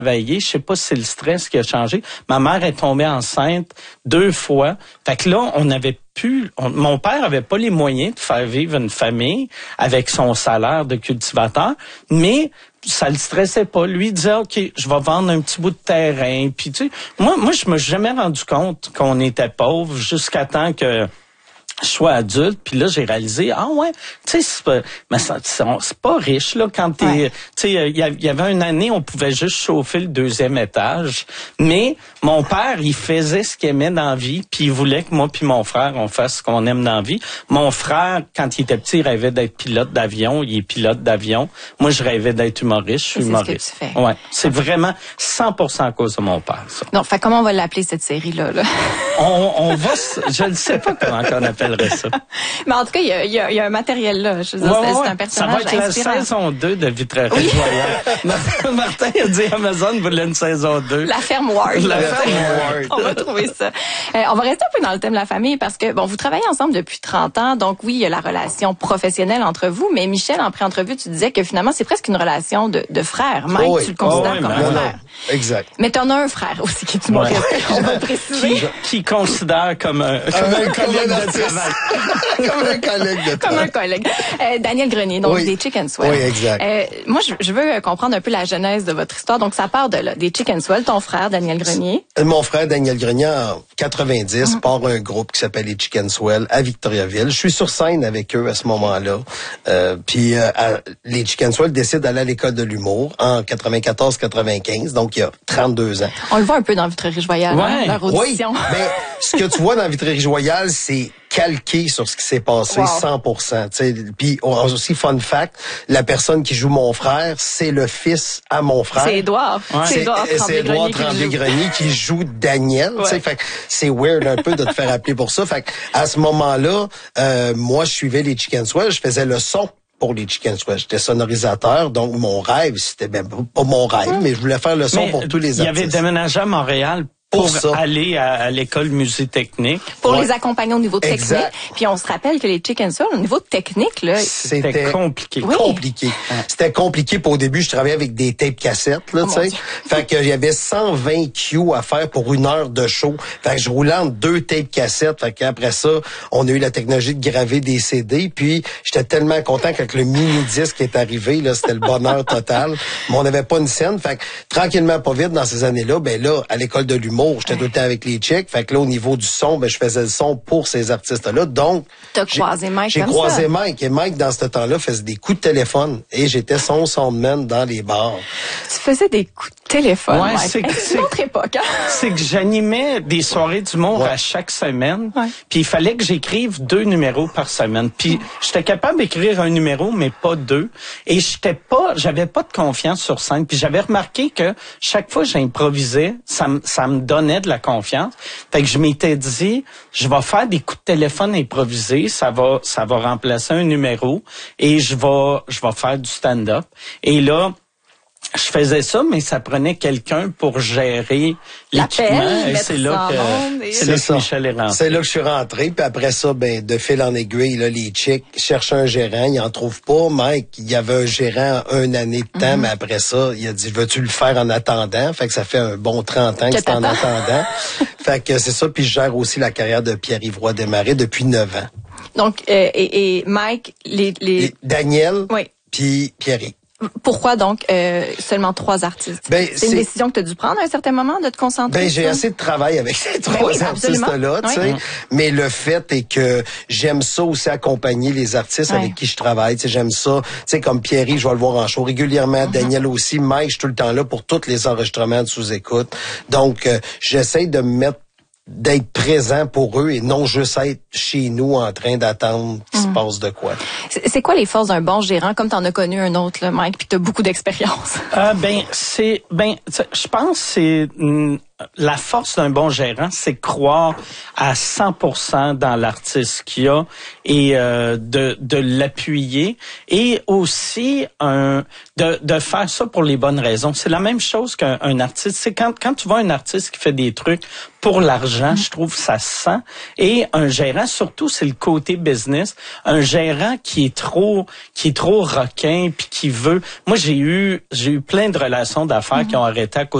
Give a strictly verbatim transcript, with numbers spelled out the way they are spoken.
travailler. Je sais pas si c'est le stress qui a changé. Ma mère est tombée enceinte deux fois. Fait que là, on avait pu, on, mon père avait pas les moyens de faire vivre une famille avec son salaire de cultivateur, mais ça le stressait pas. Lui il disait, OK, je vais vendre un petit bout de terrain. Puis tu sais, moi, moi, je me suis jamais rendu compte qu'on était pauvre jusqu'à temps que je sois adulte, puis là j'ai réalisé, ah ouais, tu sais, c'est pas, mais ça, c'est, c'est pas riche là quand t'es, ouais. Tu sais, il y avait une année on pouvait juste chauffer le deuxième étage, mais mon père il faisait ce qu'il aimait dans la vie, puis il voulait que moi puis mon frère on fasse ce qu'on aime dans la vie. Mon frère quand il était petit il rêvait d'être pilote d'avion, il est pilote d'avion. Moi je rêvais d'être humoriste, je suis humoriste. C'est ce que tu fais. Ouais, c'est vraiment cent pour cent à cause de mon père. Ça. Non, fait comment on va l'appeler cette série là, là? on, on va, je ne sais pas comment on appelle. Ça. Mais en tout cas, il y a, y a, y a un matériel là. Je veux dire, ouais, c'est, ouais. c'est un personnage inspirant. Ça va être inspirant. la saison deux de Vitrerie oui. Royale. Martin a dit Amazon voulait une saison deux. La ferme Ward. La ferme Ward. On va trouver ça. Euh, on va rester un peu dans le thème de la famille parce que, bon, vous travaillez ensemble depuis trente ans. Donc oui, il y a la relation professionnelle entre vous. Mais Michel, en pré-entrevue, tu disais que finalement, c'est presque une relation de, de frère. Mike, oh oui. tu le considères oh oui, comme un frère. Exact. Mais t'en as un frère aussi qui est humoriste. Ouais. On va le préciser. Qui, qui considère comme un, comme un, un collègue de travail. Comme un collègue de travail. Comme un collègue. Euh, Daniel Grenier, donc oui. des Chicken Swell. Oui, exact. Euh, moi, je, je veux comprendre un peu la genèse de votre histoire. Donc, ça part de là, des Chicken Swell, ton frère, Daniel Grenier. Mon frère, Daniel Grenier, en quatre-vingt-dix, mm. part un groupe qui s'appelle les Chicken Swell à Victoriaville. Je suis sur scène avec eux à ce moment-là. Euh, puis, euh, à, les Chicken Swell décident d'aller à l'école de l'humour en quatre-vingt-quatorze quatre-vingt-quinze, donc il y a trente-deux ans. On le voit un peu dans Vitrerie-Royale, ouais. hein, leur audition. Oui, mais ce que tu vois dans Vitrerie-Royale, c'est calqué sur ce qui s'est passé, wow. cent pour cent. Puis aussi, fun fact, la personne qui joue mon frère, c'est le fils à mon frère. C'est Édouard. Ouais. C'est Édouard Tremblay-Grenier qui joue Daniel. Ouais. Fait que c'est weird un peu de te faire appeler pour ça. Fait que à ce moment-là, euh, moi, je suivais les Chicken Swell, je faisais le son pour les Chicken Swell. J'étais sonorisateur, donc mon rêve, c'était même pas mon rêve, mmh. mais je voulais faire le son mais pour tous les artistes. Il y avait déménagé à Montréal pour, pour aller à, à l'école musique technique. Pour ouais. les accompagner au niveau exact. technique. Puis on se rappelle que les Chicken Swell, au niveau technique, là, c'était, c'était compliqué. Oui. Compliqué. Ouais. C'était compliqué. Pour au début, je travaillais avec des tapes cassettes, là, oh tu sais. Fait que j'avais cent vingt Q à faire pour une heure de show. Fait que je roulais entre deux tapes cassettes. Fait qu'après ça, on a eu la technologie de graver des C D. Puis j'étais tellement content quand le mini-disque est arrivé, là, c'était le bonheur total. Mais on n'avait pas une scène. Fait que tranquillement, pas vite, dans ces années-là, ben là, à l'école de l'humour, j'étais tout le temps avec les chicks. Fait que là, au niveau du son, ben, je faisais le son pour ces artistes-là. Donc, t'as croisé Mike j'ai comme croisé ça. Mike. Et Mike, dans ce temps-là, faisait des coups de téléphone. Et j'étais son soundman dans les bars. Tu faisais des coups de téléphone, ouais, Mike. c'est, c'est une autre époque, hein? C'est que j'animais des soirées d'humour ouais. à chaque semaine. Ouais. Puis il fallait que j'écrive deux numéros par semaine. Puis j'étais capable d'écrire un numéro, mais pas deux. Et j'étais pas, j'avais pas de confiance sur scène. Puis j'avais remarqué que chaque fois que j'improvisais, ça me, ça me donnait de la confiance. Fait que je m'étais dit, je vais faire des coups de téléphone improvisés, ça va, ça va remplacer un numéro et je vais, je vais faire du stand-up. Et là, je faisais ça, mais ça prenait quelqu'un pour gérer l'équipement. Et c'est là que, et... c'est là que Michel est rentré. C'est là que je suis rentré. Puis après ça, ben, de fil en aiguille, là, les chicks cherchent un gérant. Ils en trouvent pas. Mike, il y avait un gérant une année de temps, mm-hmm. mais après ça, il a dit, veux-tu le faire en attendant? Fait que ça fait un bon trente ans que, que c'est en attendant. Fait que c'est ça. Puis je gère aussi la carrière de Pierre-Yves Roy Desmarais depuis neuf ans. Donc, euh, et, et Mike, les... les... Et Daniel, oui. puis Pierre-Yves. Pourquoi donc euh, seulement trois artistes? Ben, c'est, c'est une décision que tu as dû prendre à un certain moment de te concentrer? Ben, j'ai assez de travail avec ces trois ben oui, artistes-là, tu sais. Oui. Mais le fait est que j'aime ça aussi accompagner les artistes ouais. avec qui je travaille. Tu sais, j'aime ça. Tu sais, comme Pierre, je vais le voir en show régulièrement. Mm-hmm. Daniel aussi. Mike, je suis tout le temps là pour tous les enregistrements de sous-écoute. Donc, euh, j'essaie de me mettre d'être présent pour eux et non juste être chez nous en train d'attendre qu'il mmh. se passe de quoi. C'est, c'est quoi les forces d'un bon gérant, comme t'en as connu un autre, là, Mike, puis t'as beaucoup d'expérience? Euh, ben, c'est, ben, je pense que c'est la force d'un bon gérant, c'est croire à cent pour cent dans l'artiste qu'il y a et euh, de, de l'appuyer et aussi un de, de faire ça pour les bonnes raisons. C'est la même chose qu'un un artiste. C'est quand, quand tu vois un artiste qui fait des trucs pour l'argent, je trouve ça se sent. Et un gérant, surtout, c'est le côté business. Un gérant qui est trop, qui est trop requin puis qui veut. Moi, j'ai eu, j'ai eu plein de relations d'affaires mm-hmm. qui ont arrêté à cause